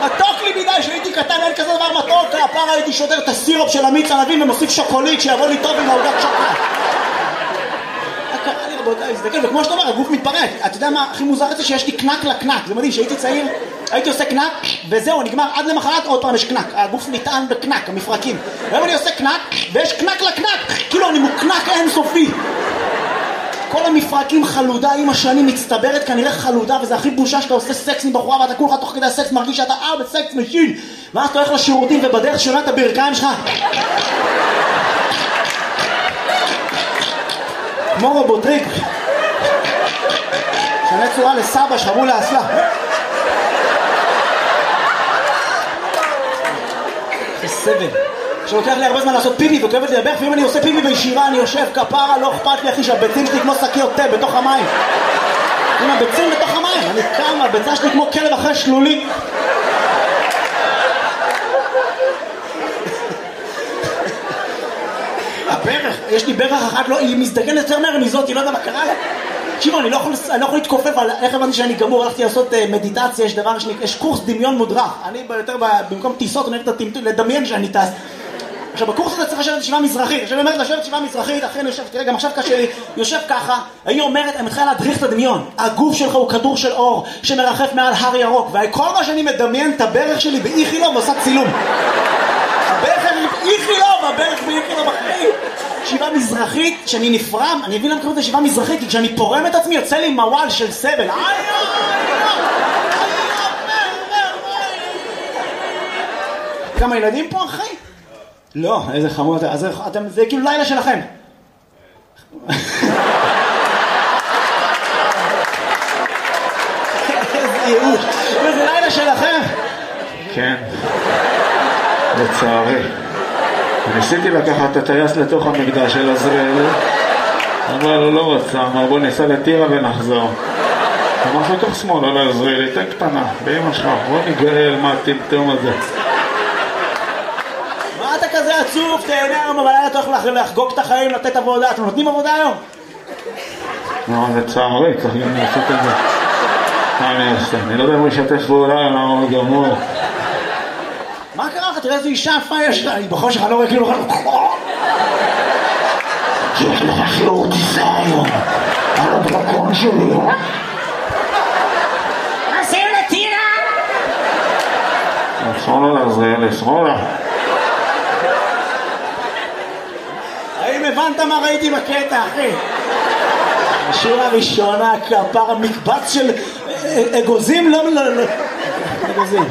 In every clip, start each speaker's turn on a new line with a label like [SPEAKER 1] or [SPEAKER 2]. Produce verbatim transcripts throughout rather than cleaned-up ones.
[SPEAKER 1] מתוק לי מדי, שהייתי קטן, אין כזה דבר מתוק, הפער הייתי שודר את הסירופ של המיץ ענבים ומוסיף שוקולית שיבוא לי טוב עם העוגת שוקולד. קרה לי רבותיי, זה וכמו שאתה אומר, הגוף מתפרק. אתה יודע מה הכי מוזר את זה? שיש לי קנק לקנק. זה מדהים, שהייתי צעיר, הייתי עושה קנק וזהו, נגמר, עד למחרת עוד פעם יש קנק. הגוף נטען בקנק, המפרקים. היום אני עושה קנק ויש קנק לקנק, כאילו אני מוקנק אינסופי. כל המפרקים חלודה עם השנים מצטברת כנראה חלודה, וזה הכי בושה שאתה עושה סקס עם בחורה ואתה כולך תוך כדי הסקס מרגיש שאתה אה בסקס משין, ואז אתה הולך לשירותים ובדרך שונה את הברכיים שלך כמו רובוטריק שנה צורה לסבא שחבו לאסלה זה סבל שלוקח לי הרבה זמן לעשות פיפי וכואבת לי לברך, ואם אני עושה פיפי בישיבה אני יושב כפרה, לא אכפת לי אחי שהביצים שלי כמו שקיות תה בתוך המים. עם הביצים בתוך המים, אני קם, הביצה שלי כמו כלב אחרי שלולי. הברך, יש לי ברך אחת, לא, היא מזדגנת יותר מהר מזאת, היא לא יודע מה קרה לה. תקשיבו, אני לא יכול, אני לא יכול להתכופף על איך הבנתי שאני גמור, הלכתי לעשות מדיטציה, יש דבר שני, יש קורס דמיון מודרך. אני יותר במקום טיסות, אני אוהב לדמיין שאני טס. עכשיו בקורס הזה צריך לשבת ישיבה מזרחית, עכשיו אני אומרת לשבת ישיבה מזרחית, אחרי אני יושב, תראה גם עכשיו קשה לי, יושב ככה, אני אומרת, אני מתחילה להדריך את הדמיון, הגוף שלך הוא כדור של אור שמרחף מעל הר ירוק, וכל מה שאני מדמיין את הברך שלי באיכילוב ועושה צילום. הברך שלי באיכילוב, הברך באיכילוב אחרי. ישיבה מזרחית, שאני נפרם, אני אבין למה קוראים את ישיבה מזרחית, כי כשאני פורם את עצמי יוצא לי מוואל של סבל. כמה ילדים פה אחי? לא, איזה חמוד, אז אתם, זה כאילו לילה שלכם. איזה ייאוש, זה לילה שלכם.
[SPEAKER 2] כן, לצערי. ניסיתי לקחת את הטייס לתוך המקדש של עזריאל, אבל הוא לא רצה, אמר בוא ניסע לטירה ונחזור. אמר לתוך שמאל, על עזריאל, תן קטנה, באמא שלך, בוא נגאל מה הטמטום הזה.
[SPEAKER 1] מה אתה כזה עצוב? תהנה היום, אבל אתה הולך לחגוג את החיים, לתת עבודה. אתם נותנים עבודה היום?
[SPEAKER 2] לא, לצערי, צריך גם לעשות את זה. מה אני אעשה? אני לא יודע אם הוא ישתף פעולה, למה הוא גמור.
[SPEAKER 1] מה קרה לך? תראה איזה אישה יפה יש לה. אני בכל שלך לא רואה כאילו...
[SPEAKER 2] יש לך שיעור טיסה היום, על הדרקון שלי.
[SPEAKER 1] עושים לטירה!
[SPEAKER 2] שמאלה לעזריאל, שמאלה.
[SPEAKER 1] האם הבנת מה ראיתי בקטע, אחי? השורה הראשונה, כפר המקבץ של אגוזים, לא, לא, לא, אגוזים.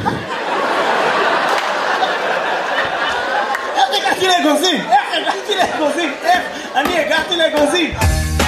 [SPEAKER 1] איך הגעתי לאגוזים? איך הגעתי לאגוזים? איך אני הגעתי לאגוזים?